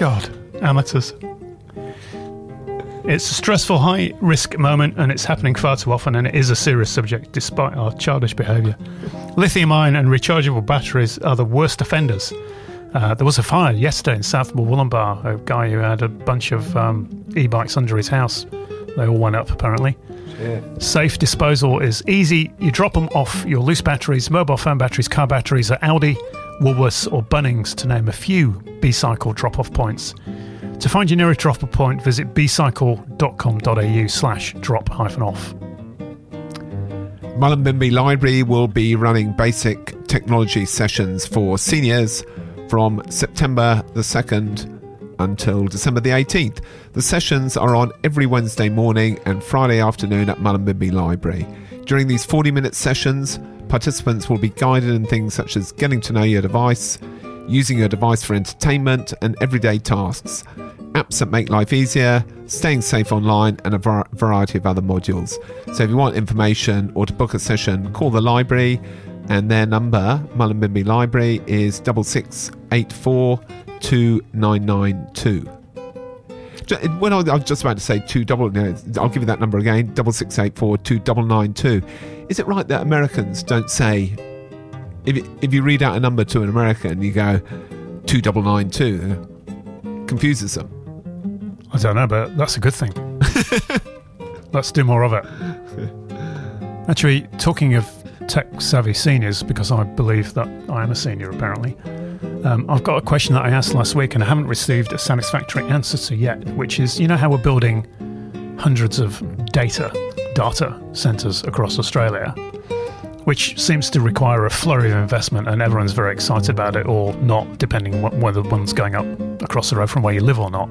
God, amateurs. It's a stressful, high-risk moment, and it's happening far too often, and it is a serious subject, despite our childish behaviour. Lithium-ion and rechargeable batteries are the worst offenders. There was a fire yesterday in South Wollongbar, a guy who had a bunch of e-bikes under his house. They all went up, apparently. Yeah. Safe disposal is easy. You drop them off your loose batteries, mobile phone batteries, car batteries at Aldi, Woolworths or Bunnings, to name a few B-Cycle drop-off points. To find your nearest drop-off point, visit bcycle.com.au/drop-off. Mullumbimby Library will be running basic technology sessions for seniors from September the 2nd until December the 18th. The sessions are on every Wednesday morning and Friday afternoon at Mullumbimby Library. During these 40-minute sessions, participants will be guided in things such as getting to know your device, using your device for entertainment and everyday tasks, apps that make life easier, staying safe online, and a variety of other modules. So if you want information or to book a session, call the library, and their number, Mullumbimby Library, is 6684 2992. When I was just about to say I'll give you that number again, 6684 2992. Is it right that Americans don't say, if you read out a number to an American, you go 2992, confuses them? I don't know, but that's a good thing. Let's do more of it. Actually, talking of tech-savvy seniors, because I believe that I am a senior, apparently, I've got a question that I asked last week and I haven't received a satisfactory answer to yet, which is, you know how we're building hundreds of data centres across Australia, which seems to require a flurry of investment, and everyone's very excited about it, or not, depending on whether one's going up across the road from where you live or not.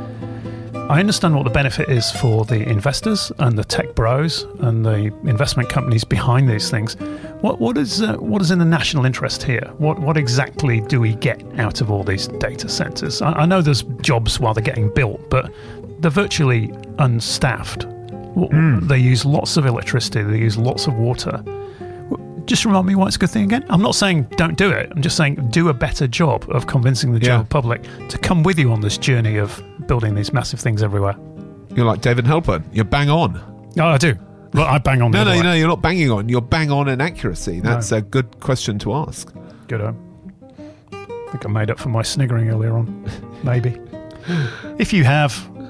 I understand what the benefit is for the investors and the tech bros and the investment companies behind these things. What is in the national interest here? What exactly do we get out of all these data centres? I know there's jobs while they're getting built, but they're virtually unstaffed. They use lots of electricity. They use lots of water. Just remind me why it's a good thing again. I'm not saying don't do it. I'm just saying do a better job of convincing the general public to come with you on this journey of building these massive things everywhere. You're like David Halpern. You're bang on. Oh, I do. Well, I bang on. No, you're not banging on. You're bang on in accuracy. That's a good question to ask. Good. I think I made up for my sniggering earlier on. Maybe. If you've got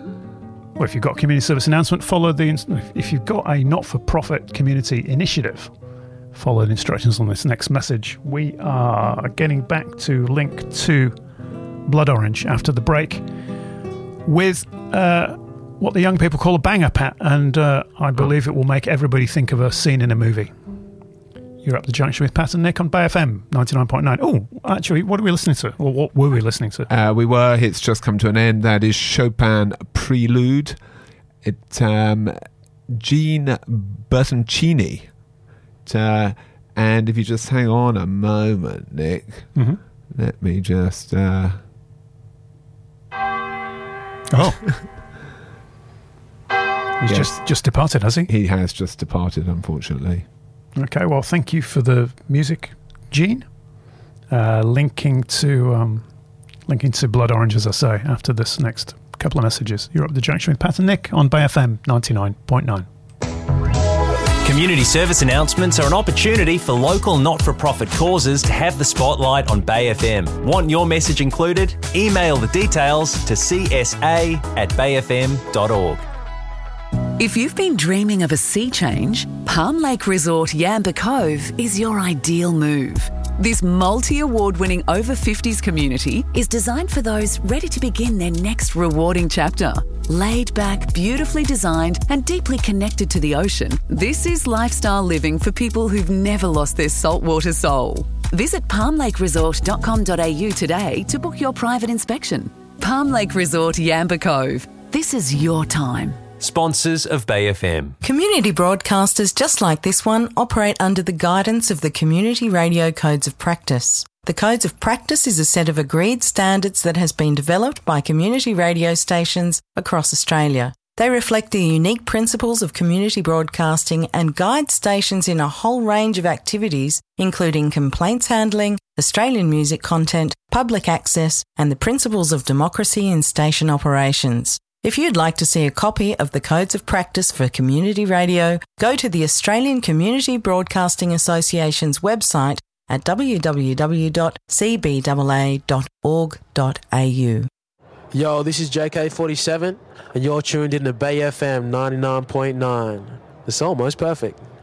a community service announcement, if you've got a not-for-profit community initiative, follow the instructions on this next message. We are getting back to link to Blood Orange after the break with what the young people call a banger, Pat, and I believe it will make everybody think of a scene in a movie. You're up the junction with Pat and Nick on Bay FM 99.9. Oh, actually, what are we listening to? Or what were we listening to? It's just come to an end. That is Chopin Prelude. It's Gene Bertoncini. And if you just hang on a moment, Nick, let me just... He's just departed, has he? He has just departed, unfortunately. Okay, well, thank you for the music, Gene. Linking to Blood Orange, as I say, after this next couple of messages. You're up the junction with Pat and Nick on Bay FM 99.9. Community service announcements are an opportunity for local not-for-profit causes to have the spotlight on Bay FM. Want your message included? Email the details to csa@bayfm.org. If you've been dreaming of a sea change, Palm Lake Resort Yamba Cove is your ideal move. This multi-award-winning over-50s community is designed for those ready to begin their next rewarding chapter. Laid back, beautifully designed and deeply connected to the ocean, this is lifestyle living for people who've never lost their saltwater soul. Visit palmlakeresort.com.au today to book your private inspection. Palm Lake Resort Yamba Cove. This is your time. Sponsors of Bay FM. Community broadcasters just like this one operate under the guidance of the Community Radio Codes of Practice. The Codes of Practice is a set of agreed standards that has been developed by community radio stations across Australia. They reflect the unique principles of community broadcasting and guide stations in a whole range of activities, including complaints handling, Australian music content, public access, and the principles of democracy in station operations. If you'd like to see a copy of the Codes of Practice for Community Radio, go to the Australian Community Broadcasting Association's website at www.cbaa.org.au. Yo, this is JK47, and you're tuned in to Bay FM 99.9. It's almost perfect.